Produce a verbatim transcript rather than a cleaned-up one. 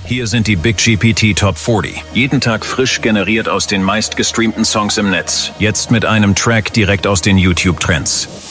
Hier sind die Big G P T Top vierzig. Jeden Tag frisch generiert aus den meistgestreamten Songs im Netz. Jetzt mit einem Track direkt aus den YouTube-Trends.